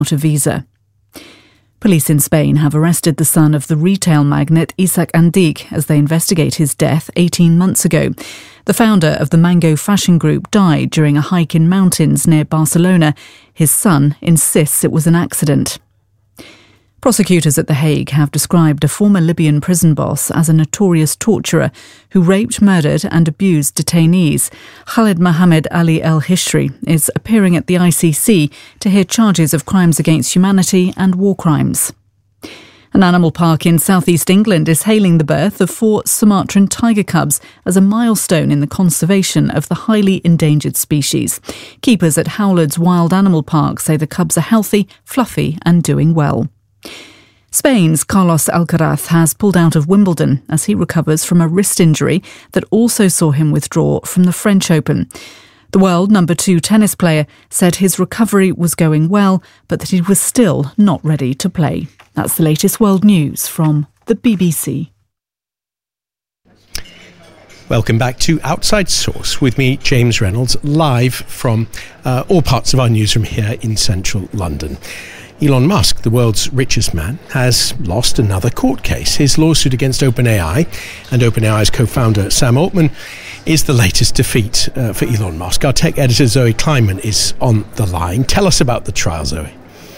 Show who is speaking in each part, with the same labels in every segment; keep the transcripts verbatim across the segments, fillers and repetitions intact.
Speaker 1: a visa. Police in Spain have arrested the son of the retail magnate Isaac Andic as they investigate his death eighteen months ago. The founder of the Mango fashion group died during a hike in mountains near Barcelona. His son insists it was an accident. Prosecutors at The Hague have described a former Libyan prison boss as a notorious torturer who raped, murdered and abused detainees. Khaled Mohammed Ali El-Hishri is appearing at the I C C to hear charges of crimes against humanity and war crimes. An animal park in southeast England is hailing the birth of four Sumatran tiger cubs as a milestone in the conservation of the highly endangered species. Keepers at Howlard's Wild Animal Park say the cubs are healthy, fluffy and doing well. Spain's Carlos Alcaraz has pulled out of Wimbledon as he recovers from a wrist injury that also saw him withdraw from the French Open. The world number two tennis player said his recovery was going well, but that he was still not ready to play. That's the latest world news from the B B C.
Speaker 2: Welcome back to Outside Source with me, James Reynolds, live from uh, all parts of our newsroom here in central London. Elon Musk, the world's richest man, has lost another court case. His lawsuit against OpenAI and OpenAI's co-founder Sam Altman is the latest defeat uh, for Elon Musk. Our tech editor Zoe Kleinman is on the line. Tell us about the trial, Zoe.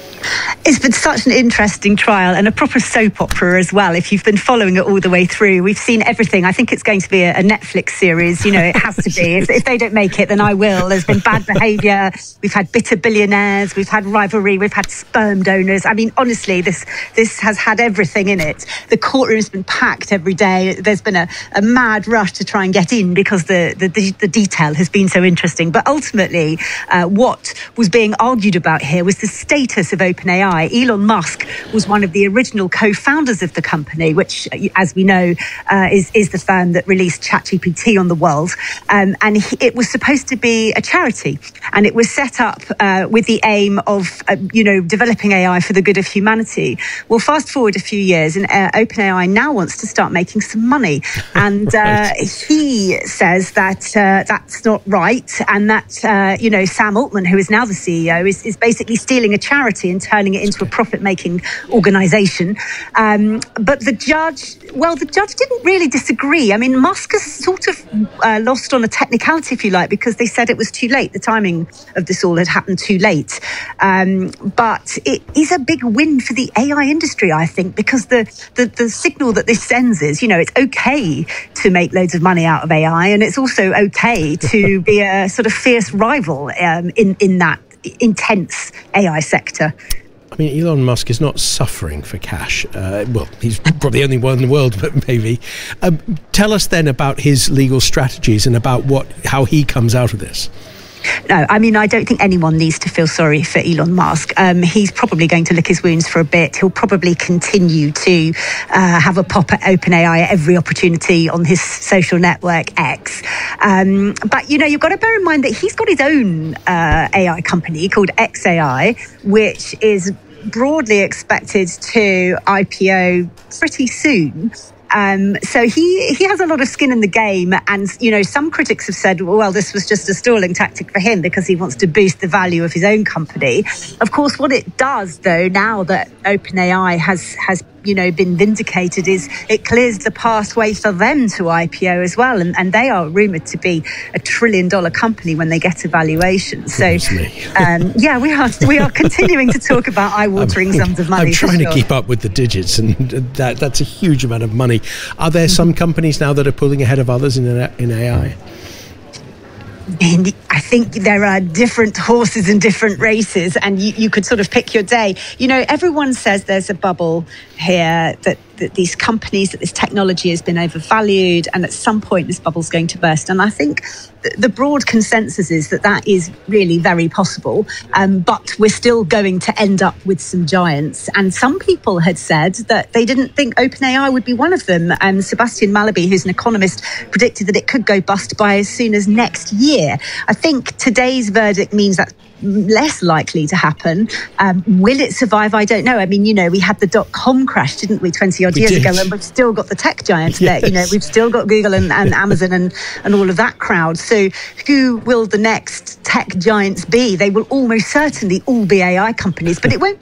Speaker 3: It's been such an interesting trial and a proper soap opera as well. If you've been following it all the way through, we've seen everything. I think it's going to be a, a Netflix series. You know, it has to be. If, if they don't make it, then I will. There's been bad behaviour. We've had bitter billionaires. We've had rivalry. We've had sperm donors. I mean, honestly, this this has had everything in it. The courtroom's been packed every day. There's been a, a mad rush to try and get in because the, the, the, the detail has been so interesting. But ultimately, uh, what was being argued about here was the status of OpenAI. Elon Musk was one of the original co-founders of the company, which, as we know, uh, is, is the firm that released ChatGPT on the world. Um, and he, it was supposed to be a charity. And it was set up uh, with the aim of, uh, you know, developing A I for the good of humanity. Well, fast forward a few years and uh, OpenAI now wants to start making some money. And uh, he says that uh, that's not right. And that, uh, you know, Sam Altman, who is now the C E O, is, is basically stealing a charity and turning it into a profit-making organisation. Um, but the judge, well, the judge didn't really disagree. I mean, Musk has sort of uh, lost on a technicality, if you like, because they said it was too late. The timing of this all had happened too late. Um, but it is a big win for the A I industry, I think, because the, the, the signal that this sends is, you know, it's okay to make loads of money out of A I, and it's also okay to be a sort of fierce rival um, in, in that intense A I sector.
Speaker 2: I mean, Elon Musk is not suffering for cash. Uh, well, he's probably the only one in the world, but maybe. Um, tell us then about his legal strategies and about what how he comes out of this.
Speaker 3: No, I mean, I don't think anyone needs to feel sorry for Elon Musk. Um, he's probably going to lick his wounds for a bit. He'll probably continue to uh, have a pop at OpenAI at every opportunity on his social network X. Um, but, you know, you've got to bear in mind that he's got his own uh, A I company called X A I, which is broadly expected to I P O pretty soon. Um, so he, he has a lot of skin in the game. And, you know, some critics have said, well, this was just a stalling tactic for him because he wants to boost the value of his own company. Of course, what it does, though, now that OpenAI has, has you know, been vindicated, is it clears the pathway for them to I P O as well. And, and they are rumoured to be a trillion dollar company when they get a valuation. So, um, yeah, we are we are continuing to talk about eye-watering I'm, sums of money.
Speaker 2: I'm trying
Speaker 3: sure.
Speaker 2: to keep up with the digits, and that that's a huge amount of money. Are there some mm-hmm. companies now that are pulling ahead of others in in A I?
Speaker 3: I think there are different horses in different races, and you, you could sort of pick your day. You know, everyone says there's a bubble here, that, that these companies, that this technology has been overvalued, and at some point this bubble's going to burst. And I think th- the broad consensus is that that is really very possible, um, but we're still going to end up with some giants. And some people had said that they didn't think OpenAI would be one of them. Um, Sebastian Mallaby, who's an economist, predicted that it could go bust by as soon as next year. I think today's verdict means that less likely to happen. Um, will it survive? I don't know. I mean, you know, we had the dot-com crash, didn't we, twenty odd
Speaker 2: we
Speaker 3: years
Speaker 2: did.
Speaker 3: ago, and we've still got the tech giants
Speaker 2: yes.
Speaker 3: there. You know, we've still got Google and, and Amazon and, and all of that crowd. So who will the next tech giants be? They will almost certainly all be A I companies, but it won't